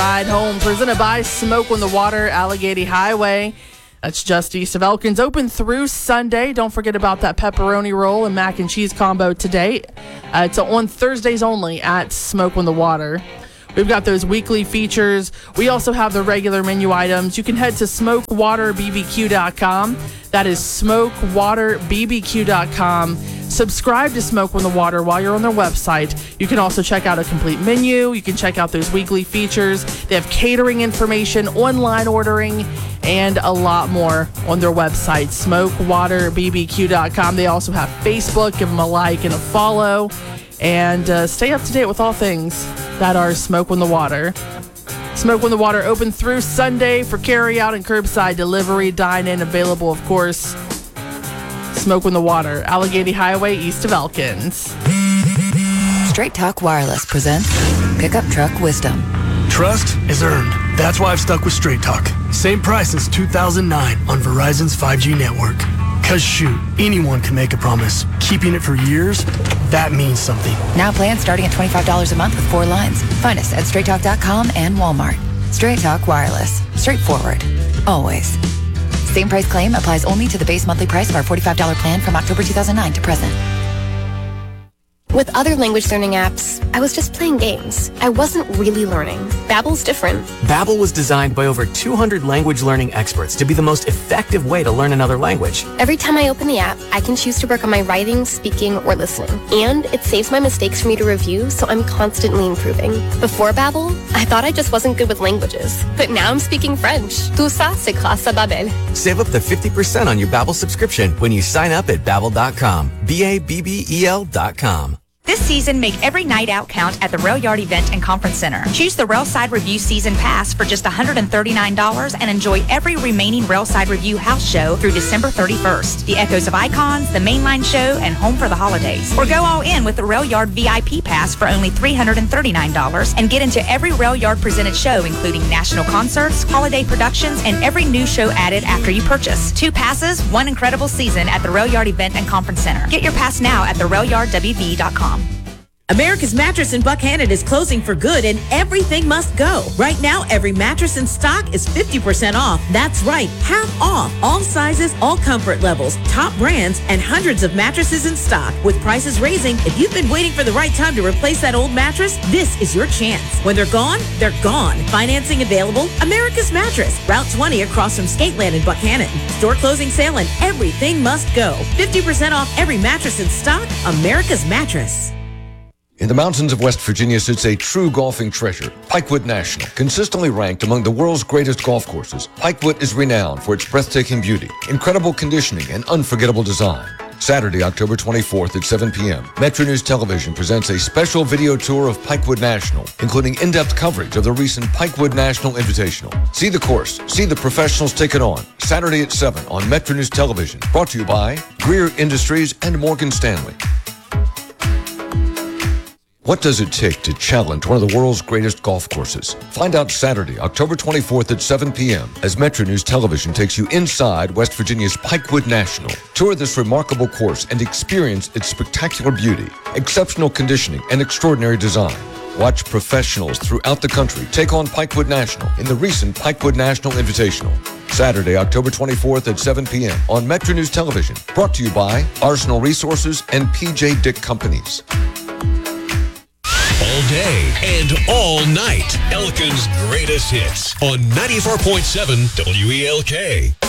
Ride Home, presented by Smoke on the Water, Allegheny Highway. That's just east of Elkins. Open through Sunday. Don't forget about that pepperoni roll and mac and cheese combo today. It's on Thursdays only at Smoke on the Water. We've got those weekly features. We also have the regular menu items. You can head to smokewaterbbq.com. That is smokewaterbbq.com. Subscribe to Smoke on the Water while you're on their website. You can also check out a complete menu. You can check out those weekly features. They have catering information, online ordering, and a lot more on their website, smokewaterbbq.com. They also have Facebook. Give them a like and a follow. And stay up to date with all things that are Smoke on the Water. Smoke on the Water open through Sunday for carry-out and curbside delivery. Dine-in available, of course. Smoke on the Water, Allegheny Highway, east of Elkins. Straight Talk Wireless presents Pickup Truck Wisdom. Trust is earned. That's why I've stuck with Straight Talk. Same price since 2009 on Verizon's 5G network. Cause shoot, anyone can make a promise. Keeping it for years, that means something. Now plans starting at $25 a month with 4 lines. Find us at straighttalk.com and Walmart. Straight Talk Wireless. Straightforward. Always. Same price claim applies only to the base monthly price of our $45 plan from October 2009 to present. With other language learning apps, I was just playing games. I wasn't really learning. Babbel's different. Babbel was designed by over 200 language learning experts to be the most effective way to learn another language. Every time I open the app, I can choose to work on my writing, speaking, or listening. And it saves my mistakes for me to review, so I'm constantly improving. Before Babbel, I thought I just wasn't good with languages. But now I'm speaking French. Tout ça, c'est grâce à Babbel. Save up to 50% on your Babbel subscription when you sign up at Babbel.com. Babbel.com. This season, make every night out count at the Rail Yard Event and Conference Center. Choose the Railside Review Season Pass for just $139 and enjoy every remaining Railside Review house show through December 31st. The Echoes of Icons, the Mainline Show, and Home for the Holidays. Or go all in with the Rail Yard VIP Pass for only $339 and get into every Rail Yard presented show, including national concerts, holiday productions, and every new show added after you purchase. 2 passes, 1 incredible season at the Rail Yard Event and Conference Center. Get your pass now at therailyardwv.com. America's Mattress in Buckhannon is closing for good and everything must go. Right now, every mattress in stock is 50% off. That's right, half off. All sizes, all comfort levels, top brands, and hundreds of mattresses in stock. With prices raising, if you've been waiting for the right time to replace that old mattress, this is your chance. When they're gone, they're gone. Financing available. America's Mattress, Route 20 across from Skateland in Buckhannon. Store closing sale and everything must go. 50% off every mattress in stock. America's Mattress. In the mountains of West Virginia sits a true golfing treasure, Pikewood National. Consistently ranked among the world's greatest golf courses, Pikewood is renowned for its breathtaking beauty, incredible conditioning, and unforgettable design. Saturday, October 24th at 7 p.m., Metro News Television presents a special video tour of Pikewood National, including in-depth coverage of the recent Pikewood National Invitational. See the course, see the professionals take it on. Saturday at 7 on Metro News Television. Brought to you by Greer Industries and Morgan Stanley. What does it take to challenge one of the world's greatest golf courses? Find out Saturday, October 24th at 7 p.m. as Metro News Television takes you inside West Virginia's Pikewood National. Tour this remarkable course and experience its spectacular beauty, exceptional conditioning, and extraordinary design. Watch professionals throughout the country take on Pikewood National in the recent Pikewood National Invitational. Saturday, October 24th at 7 p.m. on Metro News Television. Brought to you by Arsenal Resources and P.J. Dick Companies. All day and all night. Elkin's greatest hits on 94.7 WELK.